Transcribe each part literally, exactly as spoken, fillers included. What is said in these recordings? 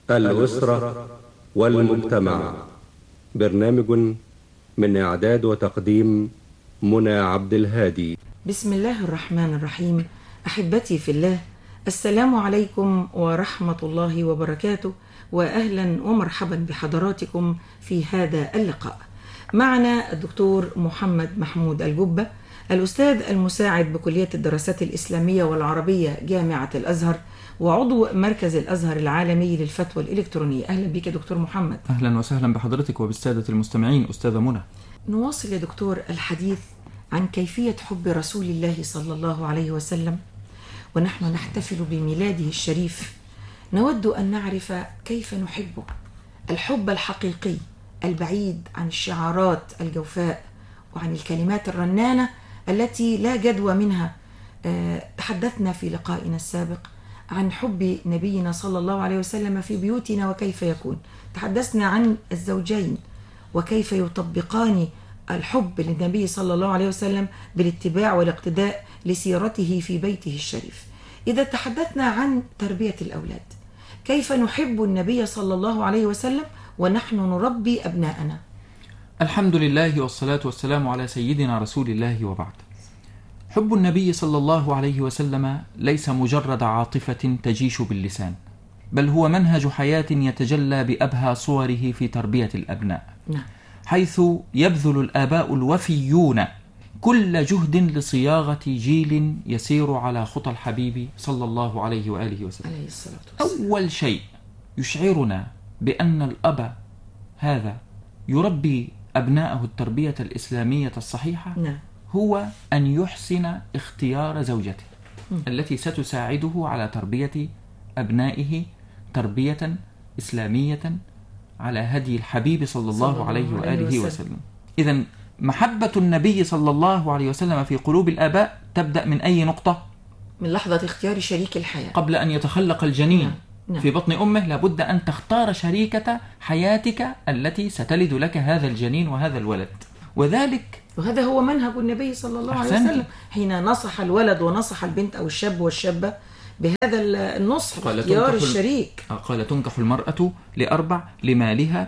الأسرة والمجتمع. برنامج من إعداد وتقديم منى عبد الهادي. بسم الله الرحمن الرحيم. أحبتي في الله، السلام عليكم ورحمة الله وبركاته، وأهلا ومرحبا بحضراتكم في هذا اللقاء. معنا الدكتور محمد محمود الجبة، الأستاذ المساعد بكلية الدراسات الإسلامية والعربية جامعة الأزهر، وعضو مركز الأزهر العالمي للفتوى الإلكترونية. أهلا بك دكتور محمد. أهلا وسهلا بحضرتك وبالسادة المستمعين. أستاذة منى، نواصل يا دكتور الحديث عن كيفية حب رسول الله صلى الله عليه وسلم، ونحن نحتفل بميلاده الشريف. نود أن نعرف كيف نحبه، الحب الحقيقي البعيد عن الشعارات الجوفاء وعن الكلمات الرنانة التي لا جدوى منها. تحدثنا في لقائنا السابق عن حب نبينا صلى الله عليه وسلم في بيوتنا وكيف يكون. تحدثنا عن الزوجين وكيف يطبقان الحب للنبي صلى الله عليه وسلم بالاتباع والاقتداء لسيرته في بيته الشريف. إذا تحدثنا عن تربية الأولاد، كيف نحب النبي صلى الله عليه وسلم ونحن نربي أبناءنا؟ الحمد لله والصلاة والسلام على سيدنا رسول الله، وبعد. حب النبي صلى الله عليه وسلم ليس مجرد عاطفة تجيش باللسان، بل هو منهج حياة يتجلى بأبهى صوره في تربية الأبناء. نعم. حيث يبذل الآباء الوفيون كل جهد لصياغة جيل يسير على خطى الحبيب صلى الله عليه وآله وسلم. عليه الصلاة والسلام. أول شيء يشعرنا بأن الأب هذا يربي أبناءه التربية الإسلامية الصحيحة نعم. هو أن يحسن اختيار زوجته م. التي ستساعده على تربية أبنائه تربية إسلامية على هدي الحبيب صلى الله, صلى الله عليه وآله وسلم, وسلم. إذن محبة النبي صلى الله عليه وسلم في قلوب الآباء تبدأ من أي نقطة؟ من لحظة اختيار شريك الحياة. قبل أن يتخلق الجنين نعم. نعم. في بطن أمه لابد أن تختار شريكة حياتك التي ستلد لك هذا الجنين وهذا الولد، وذلك وهذا هو منهج النبي صلى الله عليه وسلم حين نصح الولد ونصح البنت أو الشاب والشابة بهذا النصح، اختيار الشريك. قال: تنكح المرأة لأربع: لمالها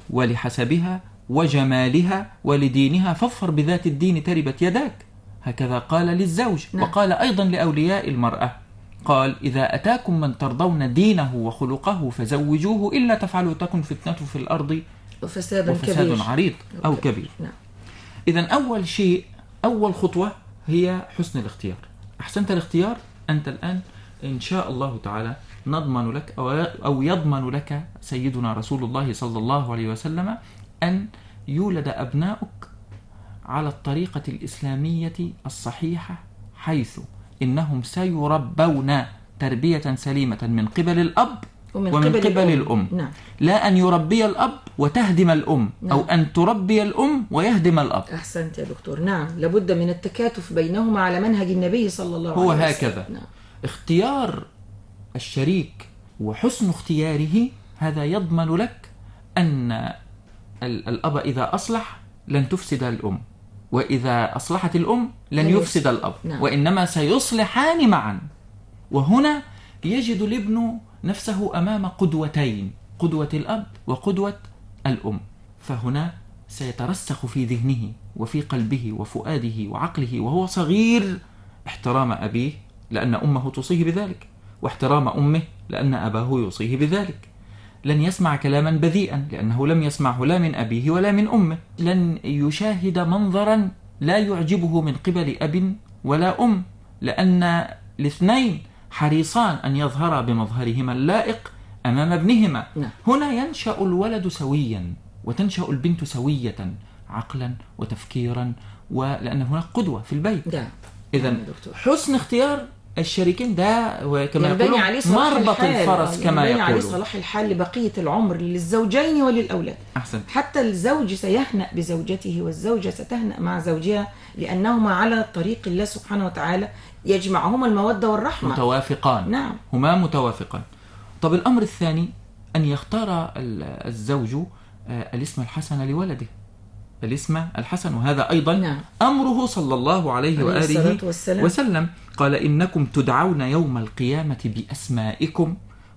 ولحسبها وجمالها ولدينها فاظفر بذات الدين تربت يداك. هكذا قال للزوج. نعم. وقال أيضا لأولياء المرأة، قال: إذا أتاكم من ترضون دينه وخلقه فزوجوه، إلا تفعلوا تكن فتنة في الأرض وفساد, وفساد كبير. عريض أو كبير. نعم. إذن أول شيء، أول خطوة هي حسن الاختيار. أحسنت الاختيار، أنت الآن إن شاء الله تعالى نضمن لك أو يضمن لك سيدنا رسول الله صلى الله عليه وسلم أن يولد أبناؤك على الطريقة الإسلامية الصحيحة، حيث إنهم سيربون تربية سليمة من قبل الأب ومن ومن قبل, قبل الأم, الأم. نعم. لا أن يربي الأب وتهدم الأم. نعم. أو أن تربي الأم ويهدم الأب. أحسنت يا دكتور. نعم، لابد من التكاتف بينهما على منهج النبي صلى الله عليه وسلم. هو هكذا. نعم. اختيار الشريك وحسن اختياره هذا يضمن لك أن الأب إذا أصلح لن تفسد الأم، وإذا أصلحت الأم لن يفسد الأب. نعم. وإنما سيصلحان معا. وهنا يجد الابن نفسه أمام قدوتين، قدوة الأب وقدوة الأم، فهنا سيترسخ في ذهنه وفي قلبه وفؤاده وعقله وهو صغير احترام أبيه لأن أمه توصيه بذلك، واحترام أمه لأن أباه يوصيه بذلك. لن يسمع كلاما بذيئا لأنه لم يسمعه لا من أبيه ولا من أمه. لن يشاهد منظرا لا يعجبه من قبل أب ولا أم، لأن الاثنين حريصان أن يظهر بمظهرهما اللائق أمام ابنهما. نعم. هنا ينشأ الولد سويا وتنشأ البنت سوية عقلا وتفكيرا، ولأن هناك قدوة في البيت. نعم. إذن حسن اختيار الشريكين ده وكما يقولون مربط الفرس كما يقولون، عليه صلاح الحال لبقية العمر للزوجين وللأولاد. أحسن. حتى الزوج سيهنأ بزوجته والزوجة ستهنأ مع زوجها، لأنهما على طريق الله سبحانه وتعالى يجمعهما المودة والرحمة، متوافقان. نعم. هما متوافقان. طب الأمر الثاني أن يختار الزوج الاسم الحسن لولده، الاسم الحسن، وهذا أيضا نعم. أمره صلى الله عليه وآله وسلم. قال: إنكم تدعون يوم القيامة بأسمائكم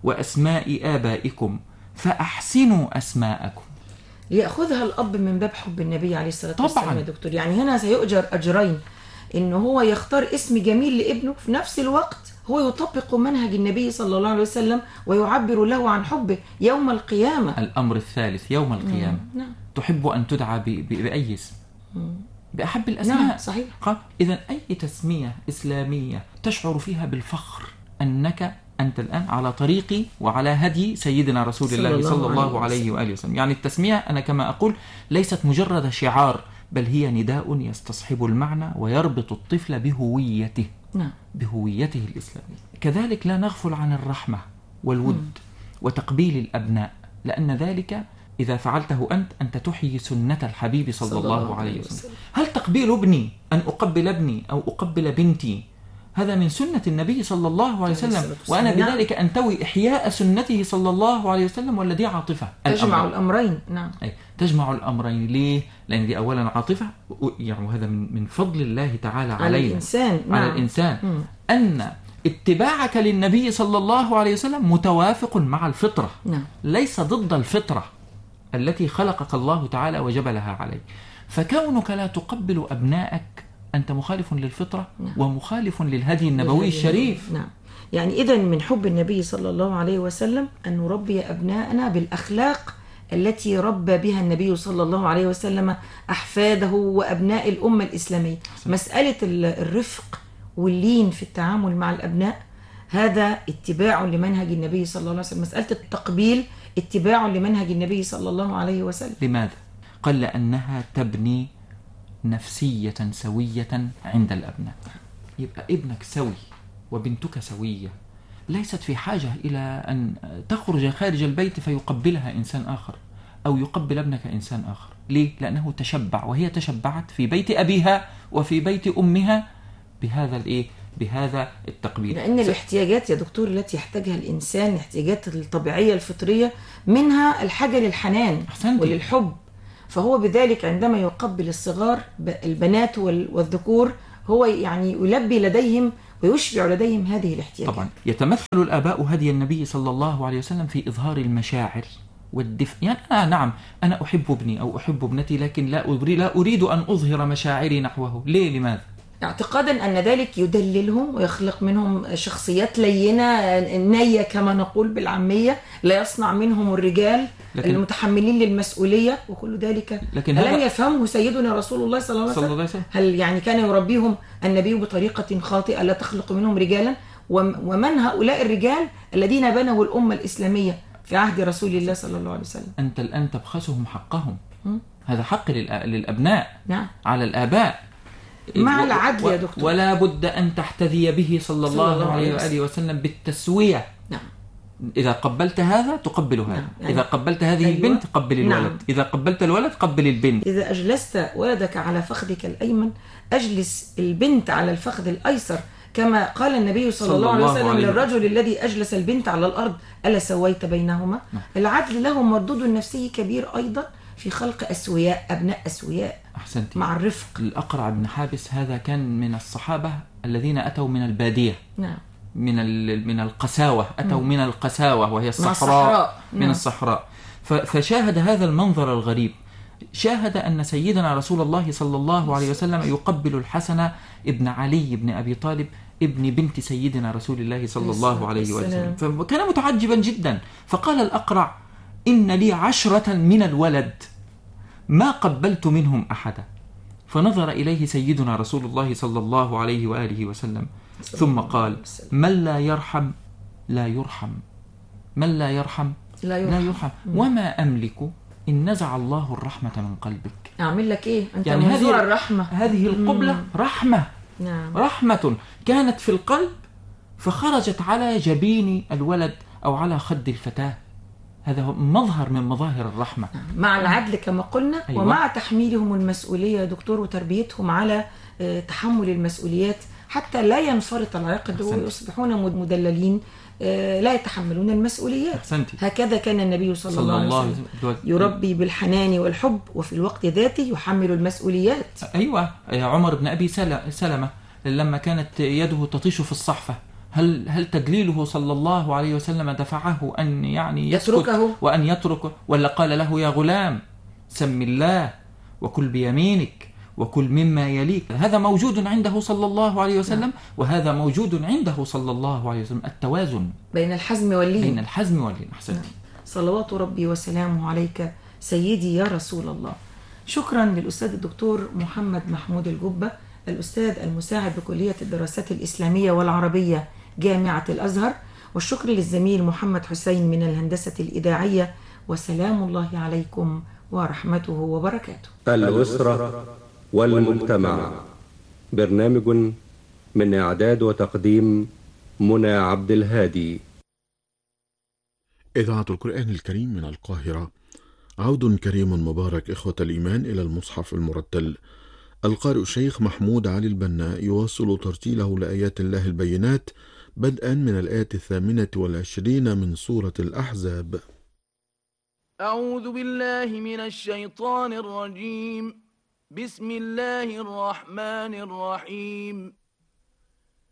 وأسماء آبائكم فأحسنوا أسماءكم. يأخذها الأب من باب حب النبي عليه الصلاة والسلام. طبعا يا دكتور، يعني هنا سيؤجر أجرين، إنه هو يختار اسم جميل لابنه، في نفس الوقت هو يطبق منهج النبي صلى الله عليه وسلم ويعبر له عن حبه يوم القيامة. الأمر الثالث يوم القيامة، نعم. تحب أن تدعى ب... ب... بأي اسم؟ بأحب الأسماء. نعم صحيح. إذن أي تسمية إسلامية تشعر فيها بالفخر أنك أنت الآن على طريقي وعلى هدي سيدنا رسول صلى الله الله صلى الله عليه عليه وسلم. وآله وسلم. يعني التسمية أنا كما أقول ليست مجرد شعار، بل هي نداء يستصحب المعنى ويربط الطفل بهويته. نعم. بهويته الإسلامية. كذلك لا نغفل عن الرحمة والود م. وتقبيل الأبناء، لأن ذلك إذا فعلته أنت أنت تحيي سنة الحبيب صلى, صلى الله, الله عليه وسلم. هل تقبيل ابني، أن أقبل ابني أو أقبل بنتي، هذا من سنة النبي صلى الله عليه وسلم، وأنا بذلك أنتوي إحياء سنته صلى الله عليه وسلم، ولا دي عاطفة؟ تجمع الأمرين. نعم. أي تجمع الأمرين. ليه؟ لأن دي أولا عاطفة، يعني هذا من من فضل الله تعالى علينا على الإنسان. نعم. على الإنسان م. أن اتباعك للنبي صلى الله عليه وسلم متوافق مع الفطرة. نعم. ليس ضد الفطرة التي خلقك الله تعالى وجبلها عليه. فكونك لا تقبل أبنائك أنت مخالف للفطرة. نعم. ومخالف للهدي النبوي الشريف. نعم. يعني إذن من حب النبي صلى الله عليه وسلم أن نربي أبناءنا بالأخلاق التي ربى بها النبي صلى الله عليه وسلم أحفاده وأبناء الأمة الإسلامية. مسألة الرفق واللين في التعامل مع الأبناء هذا اتباع لمنهج النبي صلى الله عليه وسلم. مسألة التقبيل اتباع لمنهج النبي صلى الله عليه وسلم. لماذا؟ قال لأنها تبني نفسية سوية عند الأبناء. يبقى ابنك سوي وبنتك سوية، ليست في حاجة إلى أن تخرج خارج البيت فيقبلها إنسان آخر أو يقبل ابنك إنسان آخر. ليه؟ لأنه تشبع وهي تشبعت في بيت أبيها وفي بيت أمها بهذا الإيه؟ بهذا التقبيل. لأن الاحتياجات يا دكتور التي يحتاجها الإنسان، الاحتياجات الطبيعية الفطرية، منها الحاجة للحنان أحسنتي. وللحب. فهو بذلك عندما يقبل الصغار البنات والذكور هو يعني يلبي لديهم ويشبع لديهم هذه الاحتياجات. طبعا يتمثل الآباء هدي النبي صلى الله عليه وسلم في إظهار المشاعر والدفء. يعني أنا نعم أنا أحب ابني أو أحب ابنتي، لكن لا أريد, لا أريد أن أظهر مشاعري نحوه. ليه؟ لماذا؟ اعتقادا أن ذلك يدللهم ويخلق منهم شخصيات لينة نية كما نقول بالعامية، لا يصنع منهم الرجال المتحملين للمسؤولية وكل ذلك. لكن ألم يفهمه سيدنا رسول الله صلى الله عليه وسلم؟ هل يعني كان يربيهم النبي بطريقة خاطئة لا تخلق منهم رجالا؟ ومن هؤلاء الرجال الذين بنوا الأمة الإسلامية في عهد رسول الله صلى الله عليه وسلم؟ أنت الآن تبخسهم حقهم. م? هذا حق للأبناء. نعم. على الآباء مع العدل يا دكتور. ولا بد أن تحتذي به صلى الله, صلى الله عليه وآله وسلم بالتسوية. نعم. إذا قبلت هذا تقبل هذا. نعم. يعني إذا قبلت هذه أيوة. البنت قبل الولد. نعم. إذا قبلت الولد قبل البنت. إذا أجلست ولدك على فخذك الأيمن أجلس البنت على الفخذ الأيسر، كما قال النبي صلى, صلى الله عليه وسلم عليه للرجل الذي أجلس البنت على الأرض ألا سويت بينهما. نعم. العدل له مردود نفسي كبير أيضا في خلق أسوياء، أبناء أسوياء. أحسنتي. مع الرفق. الأقرع بن حابس هذا كان من الصحابة الذين أتوا من البادية. نعم. من من القساوة، أتوا م. من القساوة وهي الصحراء. الصحراء. من نعم. الصحراء. فشاهد هذا المنظر الغريب، شاهد أن سيدنا رسول الله صلى الله عليه وسلم يقبل الحسن ابن علي بن أبي طالب ابن بنت سيدنا رسول الله صلى الله عليه وسلم، فكان متعجبا جدا. فقال الأقرع إن لي عشرة من الولد ما قبلت منهم أحدا. فنظر إليه سيدنا رسول الله صلى الله عليه وآله وسلم ثم قال من لا يرحم لا يرحم، من لا يرحم لا يرحم, لا يرحم. وما أملك إن نزع الله الرحمة من قلبك. أعمل لك إيه؟ أنت يعني منزوع الرحمة. هذه القبلة مم. رحمة. نعم. رحمة كانت في القلب فخرجت على جبين الولد أو على خد الفتاة. هذا مظهر من مظاهر الرحمة مع العدل كما قلنا. أيوة. ومع تحميلهم المسؤولية يا دكتور وتربيتهم على تحمل المسؤوليات حتى لا ينفرط العقد ويصبحون مدللين لا يتحملون المسؤوليات. أحسنتي. هكذا كان النبي صلى, صلى الله عليه وسلم يربي بالحنان والحب وفي الوقت ذاته يحمل المسؤوليات. أيوة. عمر بن أبي سلمة لما كانت يده تطيش في الصحفة هل هل تدليله صلى الله عليه وسلم دفعه أن يعني يتركه وأن يتركه، ولا قال له يا غلام سم الله وكل بيمينك وكل مما يليك؟ هذا موجود عنده صلى الله عليه وسلم، وهذا موجود عنده صلى الله عليه وسلم، التوازن بين الحزم واللين. بين الحزم واللين. أحسنتي. صلوات ربي وسلامه عليك سيدي يا رسول الله. شكرا للأستاذ الدكتور محمد محمود الجبة، الأستاذ المساعد بكلية الدراسات الإسلامية والعربية جامعة الأزهر، والشكر للزميل محمد حسين من الهندسة الإذاعية، وسلام الله عليكم ورحمته وبركاته. الأسرة والمجتمع، برنامج من إعداد وتقديم منى عبد الهادي. إذاعة القرآن الكريم من القاهرة. عود كريم مبارك إخوة الإيمان إلى المصحف المرتل. القارئ الشيخ محمود علي البناء يواصل ترتيله لآيات الله البينات بدءا من الآية الثامنة والعشرين من سورة الأحزاب. أعوذ بالله من الشيطان الرجيم. بسم الله الرحمن الرحيم.